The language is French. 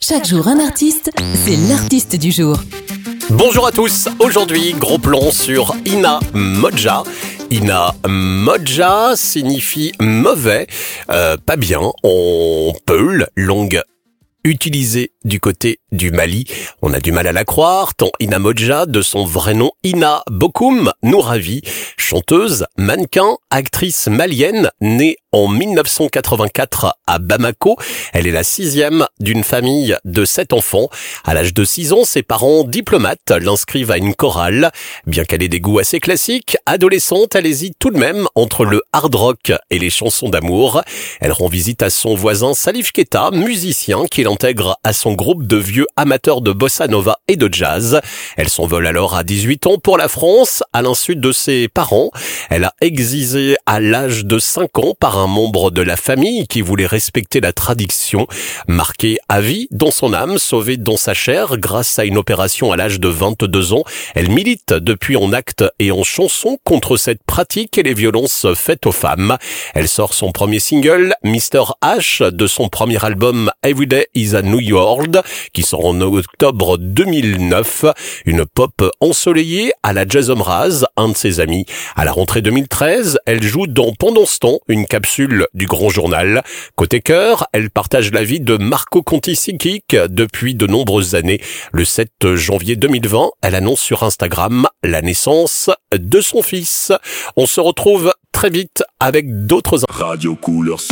Chaque jour un artiste, c'est l'artiste du jour. Bonjour à tous, aujourd'hui gros plan sur Ina Modja. Ina Modja signifie mauvais, pas bien, en peul, langue utilisée du côté du Mali. On a du mal à la croire, tant Ina Modja, de son vrai nom Ina Bokoum, nous ravit. Chanteuse, mannequin, actrice malienne, née en 1984 à Bamako. Elle est la 6e d'une famille de 7 enfants. À l'âge de 6 ans, ses parents diplomates l'inscrivent à une chorale. Bien qu'elle ait des goûts assez classiques, adolescente, elle hésite tout de même entre le hard rock et les chansons d'amour. Elle rend visite à son voisin Salif Keita, musicien qui l'intègre à son groupe de vieux amateurs de bossa nova et de jazz. Elle s'envole alors à 18 ans pour la France, à l'insu de ses parents. Elle a exilé à l'âge de 5 ans par un membre de la famille qui voulait respecter la tradition, marquée à vie dans son âme, sauvée dans sa chair grâce à une opération à l'âge de 22 ans. Elle milite depuis en actes et en chansons contre cette pratique et les violences faites aux femmes. Elle sort son premier single, Mr. H, de son premier album Everyday is a New World, qui sort en octobre 2009. Une pop ensoleillée à la Jason Mraz, un de ses amis. À la rentrée 2013, elle joue dans Pendant ce temps, une capsule du Grand Journal. Côté cœur, elle partage la vie de Marco Conti Psychique depuis de nombreuses années. Le 7 janvier 2020, elle annonce sur Instagram la naissance de son fils. On se retrouve très vite avec d'autres Radio Couleur